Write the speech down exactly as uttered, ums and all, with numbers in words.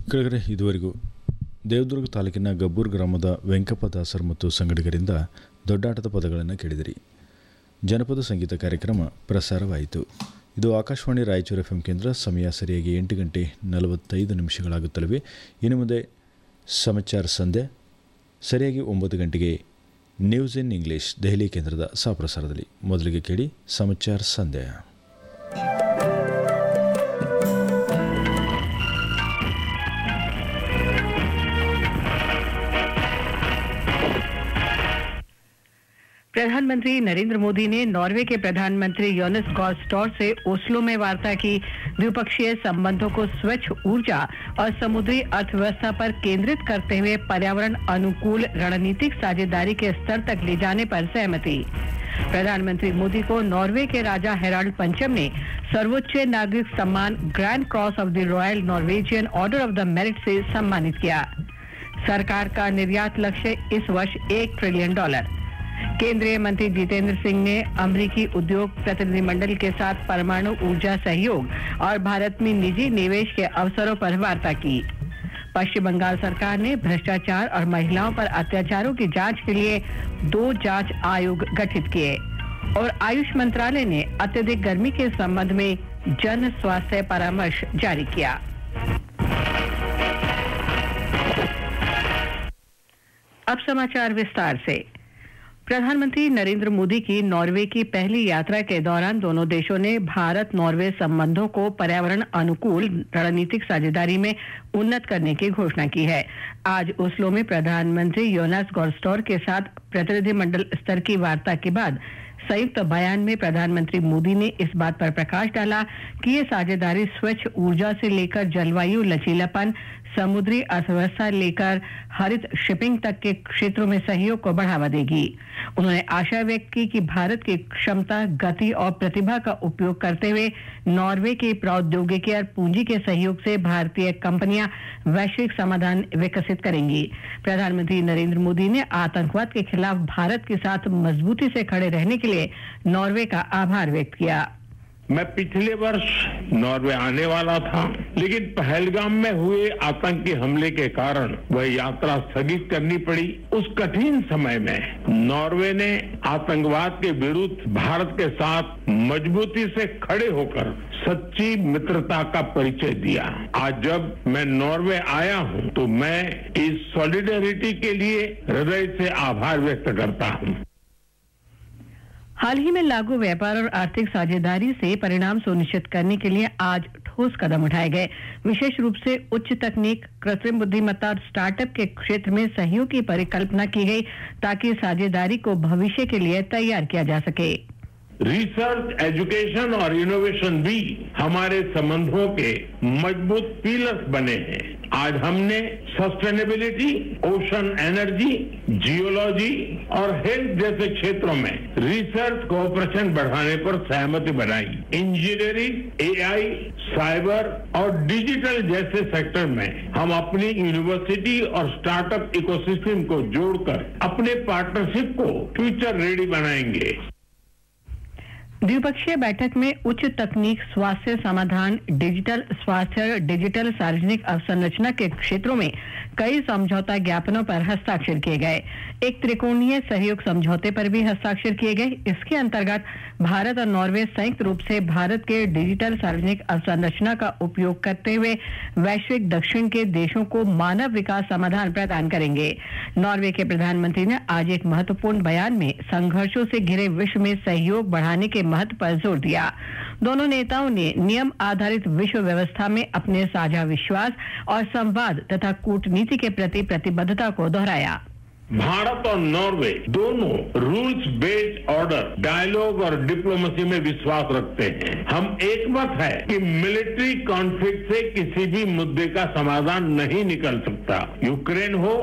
ಕೆಳಗಡೆ ಇದುವರೆಗೂ ದೇವದುರ್ಗ ತಾಲೂಕಿನ ಗಬ್ಬೂರ್ ಗ್ರಾಮದ ವೆಂಕಪ್ಪ ದಾಸರ್ ಮತ್ತು ಸಂಗಡಿಗರಿಂದ ದೊಡ್ಡಾಟದ ಪದಗಳನ್ನು ಕೇಳಿದಿರಿ. ಜನಪದ ಸಂಗೀತ ಕಾರ್ಯಕ್ರಮ ಪ್ರಸಾರವಾಯಿತು. ಇದು ಆಕಾಶವಾಣಿ ರಾಯಚೂರು ಎಫ್ ಎಂ ಕೇಂದ್ರ. ಸಮಯ ಸರಿಯಾಗಿ ಎಂಟು ಗಂಟೆ ನಲವತ್ತೈದು ನಿಮಿಷಗಳಾಗುತ್ತಲಿವೆ. ಇನ್ನು ಮುಂದೆ ಸಮಾಚಾರ ಸಂಧ್ಯೆ ಸರಿಯಾಗಿ ಒಂಬತ್ತು ಗಂಟೆಗೆ ನ್ಯೂಸ್ ಇನ್ ಇಂಗ್ಲಿಷ್ ದೆಹಲಿ ಕೇಂದ್ರದ ಸಹಪ್ರಸಾರದಲ್ಲಿ. ಮೊದಲಿಗೆ ಕೇಳಿ ಸಮಾಚಾರ ಸಂಧ್ಯೆ. प्रधानमंत्री नरेंद्र मोदी ने नॉर्वे के प्रधानमंत्री योनास गार स्टोरमर से ओस्लो में वार्ता की. द्विपक्षीय संबंधों को स्वच्छ ऊर्जा और समुद्री अर्थव्यवस्था पर केंद्रित करते हुए पर्यावरण अनुकूल रणनीतिक साझेदारी के स्तर तक ले जाने पर सहमति. प्रधानमंत्री मोदी को नॉर्वे के राजा हेराल्ड पंचम ने सर्वोच्च नागरिक सम्मान grand cross of the royal Norwegian order of the merit से सम्मानित किया. सरकार का निर्यात लक्ष्य इस वर्ष एक ट्रिलियन डॉलर. केंद्रीय मंत्री जितेंद्र सिंह ने अमेरिकी उद्योग प्रतिनिधिमंडल के साथ परमाणु ऊर्जा सहयोग और भारत में निजी निवेश के अवसरों पर वार्ता की. पश्चिम बंगाल सरकार ने भ्रष्टाचार और महिलाओं पर अत्याचारों की जांच के लिए दो जांच आयोग गठित किए. और आयुष मंत्रालय ने अत्यधिक गर्मी के संबंध में जन स्वास्थ्य परामर्श जारी किया. अब समाचार विस्तार से. प्रधानमंत्री नरेंद्र मोदी की नॉर्वे की पहली यात्रा के दौरान दोनों देशों ने भारत नॉर्वे संबंधों को पर्यावरण अनुकूल रणनीतिक साझेदारी में उन्नत करने की घोषणा की है. आज ओस्लो में प्रधानमंत्री योनास गार स्टोरमर के साथ प्रतिनिधिमंडल स्तर की वार्ता के बाद संयुक्त बयान में प्रधानमंत्री मोदी ने इस बात पर प्रकाश डाला कि ये साझेदारी स्वच्छ ऊर्जा से लेकर जलवायु लचीलापन, समुद्री अर्थव्यवस्था लेकर हरित शिपिंग तक के क्षेत्रों में सहयोग को बढ़ावा देगी. उन्होंने आशा व्यक्त की कि भारत की क्षमता, गति और प्रतिभा का उपयोग करते हुए नॉर्वे के प्रौद्योगिकी और पूंजी के सहयोग से भारतीय कंपनियां वैश्विक समाधान विकसित करेंगी. प्रधानमंत्री नरेंद्र मोदी ने आतंकवाद के खिलाफ भारत के साथ मजबूती से खड़े रहने के लिए नॉर्वे का आभार व्यक्त किया. मैं पिछले वर्ष नॉर्वे आने वाला था, लेकिन पहलगाम में हुए आतंकी हमले के कारण वह यात्रा स्थगित करनी पड़ी. उस कठिन समय में नॉर्वे ने आतंकवाद के विरुद्ध भारत के साथ मजबूती से खड़े होकर सच्ची मित्रता का परिचय दिया. आज जब मैं नॉर्वे आया हूं तो मैं इस सॉलिडेरिटी के लिए हृदय से आभार व्यक्त करता हूं. हाल ही में लागू व्यापार और आर्थिक साझेदारी से परिणाम सुनिश्चित करने के लिए आज ठोस कदम उठाए गए. विशेष रूप से उच्च तकनीक, कृत्रिम बुद्धिमत्ता और स्टार्टअप के क्षेत्र में सहयोग की परिकल्पना की गई ताकि साझेदारी को भविष्य के लिए तैयार किया जा सके. रिसर्च, एजुकेशन और इनोवेशन भी हमारे संबंधों के मजबूत पिलर्स बने हैं. आज हमने सस्टेनेबिलिटी, ओशन एनर्जी, जियोलॉजी और हेल्थ जैसे क्षेत्रों में रिसर्च कोऑपरेशन बढ़ाने पर सहमति बनाई. इंजीनियरिंग, एआई, साइबर और डिजिटल जैसे सेक्टर में हम अपनी यूनिवर्सिटी और स्टार्टअप इकोसिस्टम को जोड़कर अपने पार्टनरशिप को फ्यूचर रेडी बनाएंगे. द्विपक्षीय बैठक में उच्च तकनीक, स्वास्थ्य समाधान, डिजिटल स्वास्थ्य, डिजिटल सार्वजनिक अवसंरचना के क्षेत्रों में कई समझौता ज्ञापनों पर हस्ताक्षर किए गए. एक त्रिकोणीय सहयोग समझौते पर भी हस्ताक्षर किए गए. इसके अंतर्गत भारत और नॉर्वे संयुक्त रूप से भारत के डिजिटल सार्वजनिक अवसंरचना का उपयोग करते हुए वैश्विक दक्षिण के देशों को मानव विकास समाधान प्रदान करेंगे. नॉर्वे के प्रधानमंत्री ने आज एक महत्वपूर्ण बयान में संघर्षों से घिरे विश्व में सहयोग बढ़ाने के महत्व पर जोर दिया. दोनों नेताओं ने नियम आधारित विश्व व्यवस्था में अपने साझा विश्वास और संवाद तथा कूटनीति के प्रति प्रतिबद्धता को दोहराया. भारत और नॉर्वे दोनों रूल्स बेस्ड ऑर्डर, डायलॉग और डिप्लोमेसी में विश्वास रखते हैं. हम एकमत है कि मिलिट्री कॉन्फ्लिक्ट से किसी भी मुद्दे का समाधान नहीं निकल सकता. यूक्रेन हो